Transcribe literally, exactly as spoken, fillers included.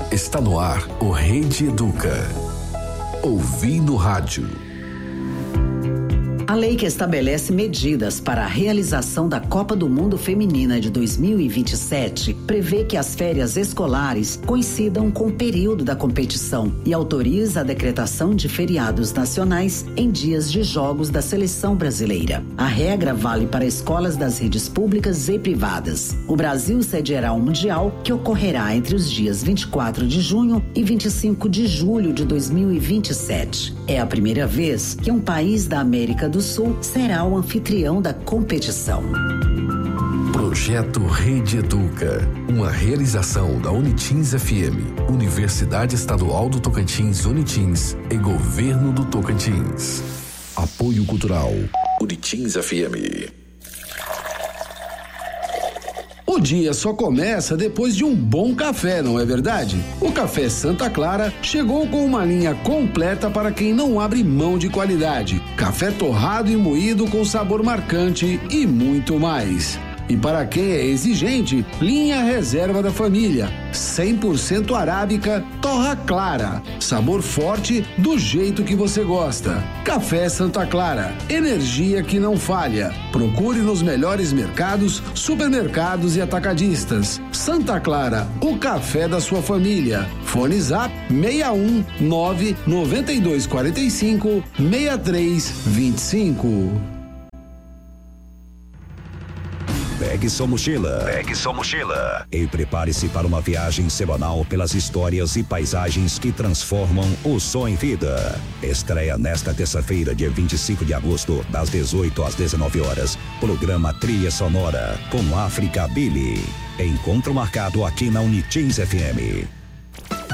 Está no ar o Rede Educa. Ouvindo rádio. A lei que estabelece medidas para a realização da Copa do Mundo Feminina de dois mil e vinte e sete prevê que as férias escolares coincidam com o período da competição e autoriza a decretação de feriados nacionais em dias de jogos da seleção brasileira. A regra vale para escolas das redes públicas e privadas. O Brasil sediará o Mundial, que ocorrerá entre os dias vinte e quatro de junho e vinte e cinco de julho de dois mil e vinte e sete. É a primeira vez que um país da América do Sul será o anfitrião da competição. Projeto Rede Educa, uma realização da Unitins F M, Universidade Estadual do Tocantins Unitins e Governo do Tocantins. Apoio Cultural Unitins F M. O dia só começa depois de um bom café, não é verdade? O Café Santa Clara chegou com uma linha completa para quem não abre mão de qualidade. Café torrado e moído com sabor marcante e muito mais. E para quem é exigente, linha reserva da família, cem por cento arábica, torra clara, sabor forte do jeito que você gosta. Café Santa Clara, energia que não falha. Procure nos melhores mercados, supermercados e atacadistas. Santa Clara, o café da sua família. Fone Zap seis um nove nove dois quatro cinco seis três dois cinco. Pegue sua mochila. Pegue sua mochila. E prepare-se para uma viagem semanal pelas histórias e paisagens que transformam o som em vida. Estreia nesta terça-feira, dia vinte e cinco de agosto, das dezoito às dezenove horas. Programa Trilha Sonora com África Billy. Encontro marcado aqui na Unitins F M.